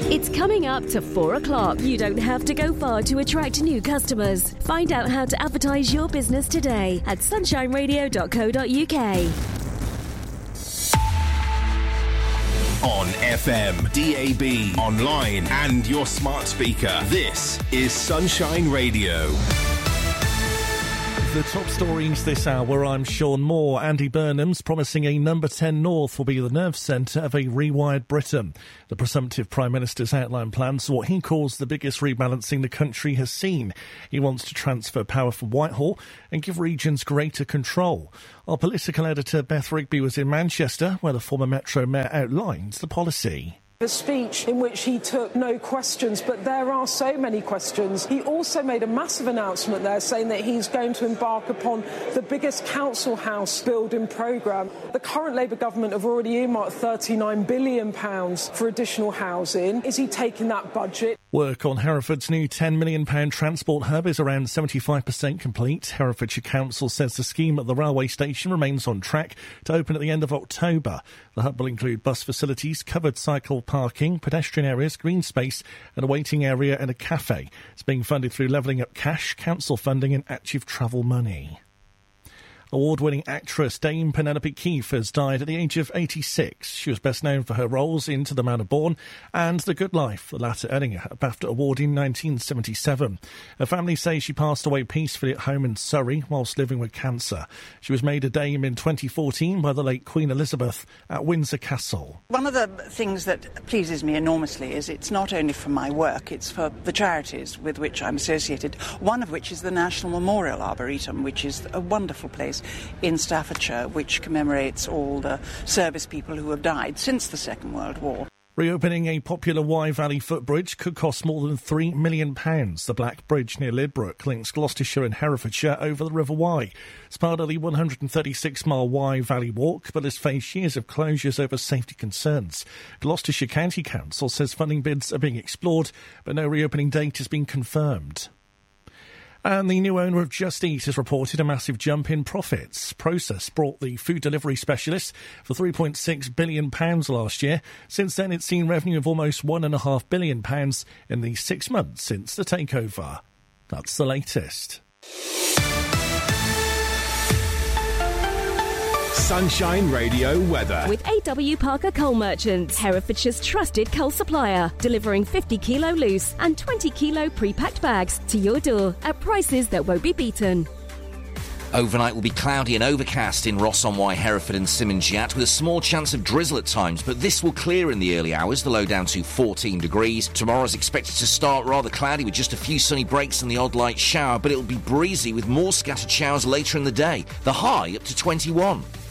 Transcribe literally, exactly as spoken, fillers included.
It's coming up to four o'clock. You don't have to go far to attract new customers. Find out how to advertise your business today at sunshine radio dot co dot uk. On F M, D A B, online and your smart speaker. This is Sunshine Radio. The top stories this hour, I'm Sean Moore. Andy Burnham's promising a number ten North will be the nerve centre of a rewired Britain. The presumptive Prime Minister's outlined plans for what he calls the biggest rebalancing the country has seen. He wants to transfer power from Whitehall and give regions greater control. Our political editor Beth Rigby was in Manchester, where the former Metro Mayor outlined the policy. A speech in which he took no questions, but there are so many questions. He also made a massive announcement there saying that he's going to embark upon the biggest council house building programme. The current Labour government have already earmarked thirty-nine billion pounds for additional housing. Is he taking that budget? Work on Hereford's new ten million pounds transport hub is around seventy-five percent complete. Herefordshire Council says the scheme at the railway station remains on track to open at the end of October. The hub will include bus facilities, covered cycle parking, pedestrian areas, green space and a waiting area and a cafe. It's being funded through Levelling Up cash, council funding and active travel money. Award-winning actress Dame Penelope Keefe has died at the age of eighty-six. She was best known for her roles in To the Manor Born and The Good Life, the latter earning a BAFTA award in nineteen seventy-seven. Her family say she passed away peacefully at home in Surrey whilst living with cancer. She was made a Dame in twenty fourteen by the late Queen Elizabeth at Windsor Castle. One of the things that pleases me enormously is it's not only for my work, it's for the charities with which I'm associated, one of which is the National Memorial Arboretum, which is a wonderful place in Staffordshire, which commemorates all the service people who have died since the Second World War. Reopening a popular Wye Valley footbridge could cost more than three million pounds. The Black Bridge near Lidbrook links Gloucestershire and Herefordshire over the River Wye. It's part of the one hundred thirty-six mile Wye Valley Walk, but has faced years of closures over safety concerns. Gloucestershire County Council says funding bids are being explored, but no reopening date has been confirmed. And the new owner of Just Eat has reported a massive jump in profits. Process brought the food delivery specialist for three point six billion pounds last year. Since then, it's seen revenue of almost one point five billion pounds in the six months since the takeover. That's the latest. Sunshine Radio weather. With A W Parker Coal Merchants, Herefordshire's trusted coal supplier, delivering fifty kilo loose and twenty kilo pre-packed bags to your door at prices that won't be beaten. Overnight will be cloudy and overcast in Ross-on-Wye, Hereford and Simonsiat, with a small chance of drizzle at times, but this will clear in the early hours, the low down to fourteen degrees. Tomorrow is expected to start rather cloudy with just a few sunny breaks and the odd light shower, but it'll be breezy with more scattered showers later in the day. The high up to twenty-one.